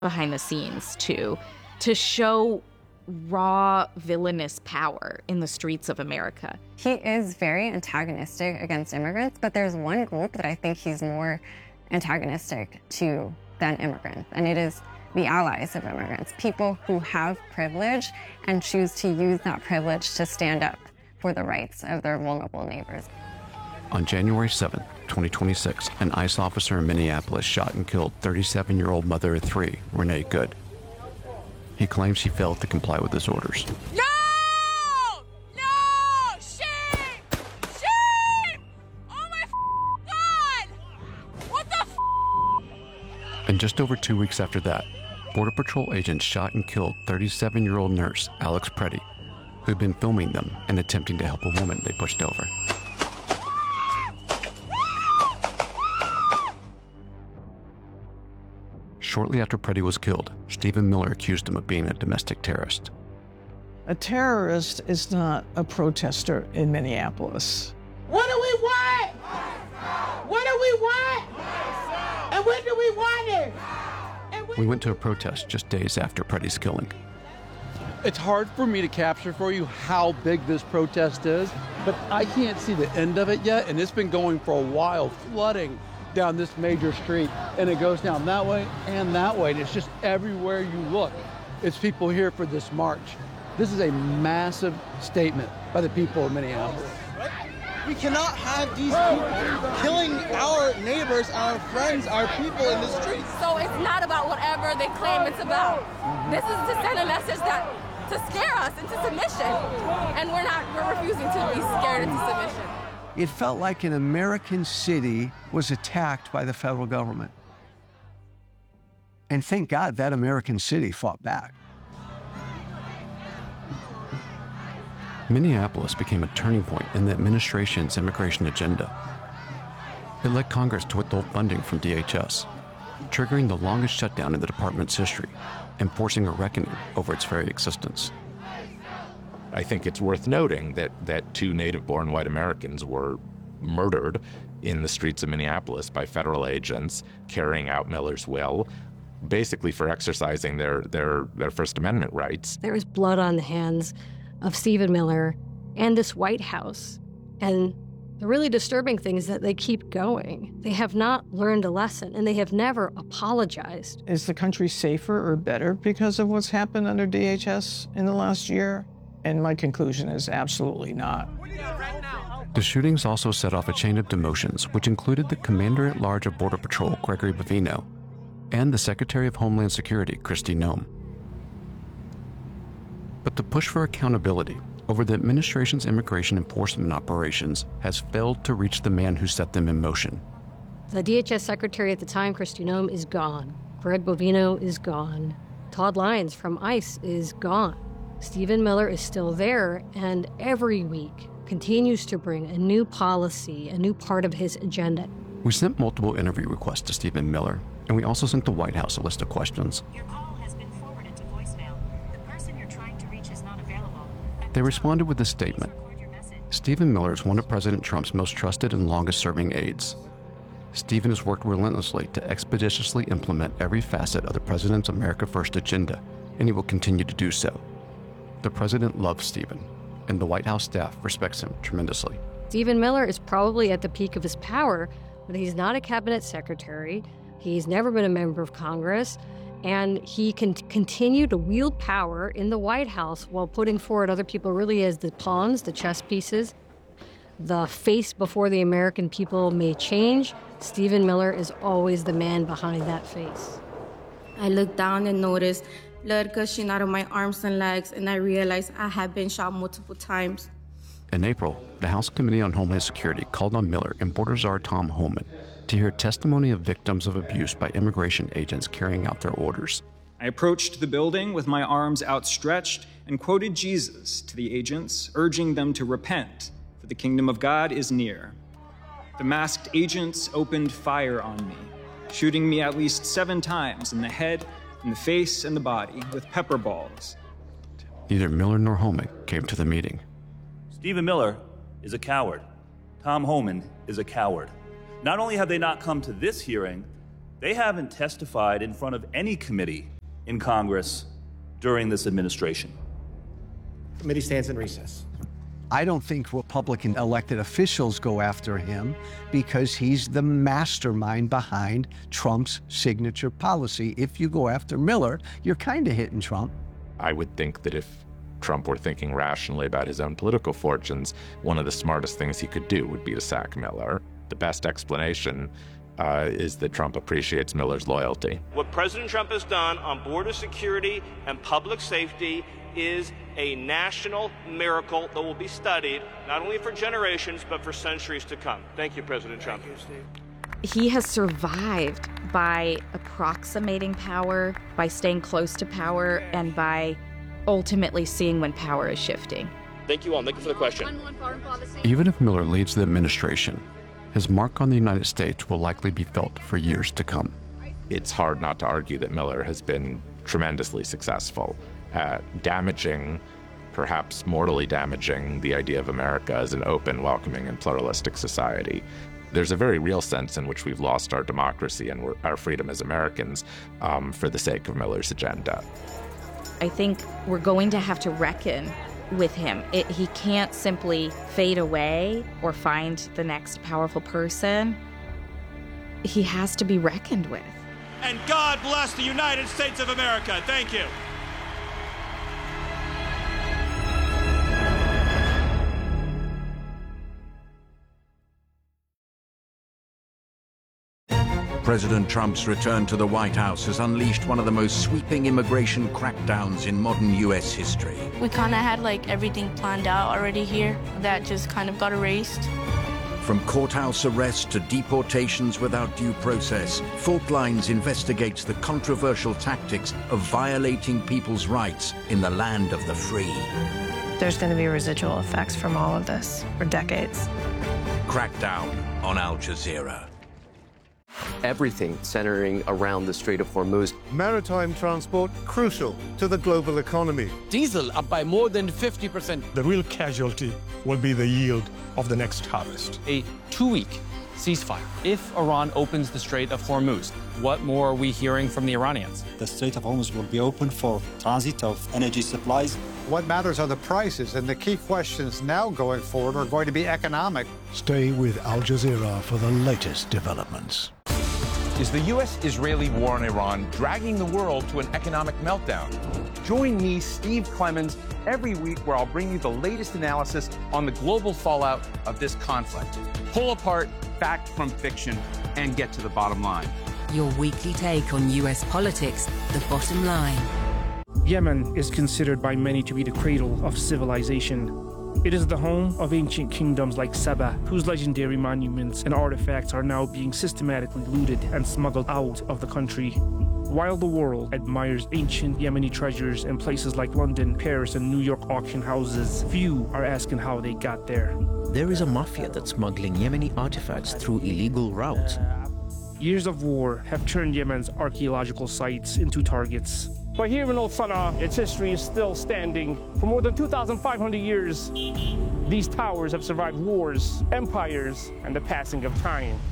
behind the scenes, too, to show raw, villainous power in the streets of America. He is very antagonistic against immigrants, but there's one group that I think he's more antagonistic to than immigrants, and it is the allies of immigrants, people who have privilege and choose to use that privilege to stand up for the rights of their vulnerable neighbors. On January 7, 2026, an ICE officer in Minneapolis shot and killed 37-year-old mother of three, Renee Good. He claims she failed to comply with his orders. No! No! Shame! Shame! Oh my God! What the And just over 2 weeks after that, Border Patrol agents shot and killed 37-year-old nurse Alex Preddy, who'd been filming them and attempting to help a woman they pushed over. Shortly after Preddy was killed, Stephen Miller accused him of being a domestic terrorist. A terrorist is not a protester in Minneapolis. What do we want? What do we want? And when do we want it? We went to a protest just days after Preddy's killing. It's hard for me to capture for you how big this protest is, but I can't see the end of it yet, and it's been going for a while, flooding down this major street, and it goes down that way and that way, and it's just everywhere you look. It's people here for this march. This is a massive statement by the people of Minneapolis. We cannot have these people killing our neighbors, our friends, our people in the streets. So it's not about whatever they claim it's about. This is to send a message that to scare us into submission, and we're refusing to be scared into submission. It felt like an American city was attacked by the federal government. And thank God that American city fought back. Minneapolis became a turning point in the administration's immigration agenda. It led Congress to withhold funding from DHS, triggering the longest shutdown in the department's history and forcing a reckoning over its very existence. I think it's worth noting that two native-born white Americans were murdered in the streets of Minneapolis by federal agents carrying out Miller's will, basically for exercising their First Amendment rights. There is blood on the hands of Stephen Miller and this White House. And the really disturbing thing is that they keep going. They have not learned a lesson, and they have never apologized. Is the country safer or better because of what's happened under DHS in the last year? And my conclusion is absolutely not. The shootings also set off a chain of demotions, which included the Commander-at-Large of Border Patrol, Gregory Bovino, and the Secretary of Homeland Security, Kristi Noem. But the push for accountability over the administration's immigration enforcement operations has failed to reach the man who set them in motion. The DHS Secretary at the time, Kristi Noem, is gone. Greg Bovino is gone. Todd Lyons from ICE is gone. Stephen Miller is still there, and every week continues to bring a new policy, a new part of his agenda. We sent multiple interview requests to Stephen Miller, and we also sent the White House a list of questions. Your call has been forwarded to voicemail. The person you're trying to reach is not available. They responded with this statement. Stephen Miller is one of President Trump's most trusted and longest-serving aides. Stephen has worked relentlessly to expeditiously implement every facet of the President's America First agenda, and he will continue to do so. The President loves Stephen, and the White House staff respects him tremendously. Stephen Miller is probably at the peak of his power, but he's not a cabinet secretary. He's never been a member of Congress, and he can continue to wield power in the White House while putting forward other people really as the pawns, the chess pieces. The face before the American people may change. Stephen Miller is always the man behind that face. I looked down and noticed blood gushing out of my arms and legs, and I realized I had been shot multiple times. In April, the House Committee on Homeland Security called on Miller and Border Czar Tom Homan to hear testimony of victims of abuse by immigration agents carrying out their orders. I approached the building with my arms outstretched and quoted Jesus to the agents, urging them to repent, for the kingdom of God is near. The masked agents opened fire on me, shooting me at least 7 times in the head, in the face, and the body with pepper balls. Neither Miller nor Homan came to the meeting. Stephen Miller is a coward. Tom Homan is a coward. Not only have they not come to this hearing, They haven't testified in front of any committee in Congress during this administration. Committee stands in recess. I don't think Republican elected officials go after him because he's the mastermind behind Trump's signature policy. If you go after Miller, you're kind of hitting Trump. I would think that if Trump were thinking rationally about his own political fortunes, one of the smartest things he could do would be to sack Miller. The best explanation is that Trump appreciates Miller's loyalty. What President Trump has done on border security and public safety is a national miracle that will be studied not only for generations but for centuries to come. Thank you, President Trump. He has survived by approximating power, by staying close to power, and by ultimately seeing when power is shifting. Thank you all. Thank you for the question. Even if Miller leads the administration, his mark on the United States will likely be felt for years to come. It's hard not to argue that Miller has been tremendously successful at damaging, perhaps mortally damaging, the idea of America as an open, welcoming, and pluralistic society. There's a very real sense in which we've lost our democracy and our freedom as Americans for the sake of Miller's agenda. I think we're going to have to reckon with him. He can't simply fade away or find the next powerful person. He has to be reckoned with. And God bless the United States of America. Thank you. President Trump's return to the White House has unleashed one of the most sweeping immigration crackdowns in modern U.S. history. We kind of had like everything planned out already here that just kind of got erased. From courthouse arrests to deportations without due process, Fault Lines investigates the controversial tactics of violating people's rights in the land of the free. There's going to be residual effects from all of this for decades. Crackdown on Al Jazeera. Everything centering around the Strait of Hormuz. Maritime transport crucial to the global economy. Diesel up by more than 50%. The real casualty will be the yield of the next harvest. A 2-week ceasefire. If Iran opens the Strait of Hormuz, what more are we hearing from the Iranians? The Strait of Hormuz will be open for transit of energy supplies. What matters are the prices, and the key questions now going forward are going to be economic. Stay with Al Jazeera for the latest developments. Is the U.S.-Israeli war on Iran dragging the world to an economic meltdown? Join me, Steve Clemons, every week where I'll bring you the latest analysis on the global fallout of this conflict. Pull apart fact from fiction and get to the bottom line. Your weekly take on U.S. politics, the bottom line. Yemen is considered by many to be the cradle of civilization. It is the home of ancient kingdoms like Saba, whose legendary monuments and artifacts are now being systematically looted and smuggled out of the country. While the world admires ancient Yemeni treasures in places like London, Paris, and New York auction houses, few are asking how they got there. There is a mafia that's smuggling Yemeni artifacts through illegal routes. Years of war have turned Yemen's archaeological sites into targets. But here in Old Sana'a, its history is still standing. For more than 2,500 years, these towers have survived wars, empires, and the passing of time.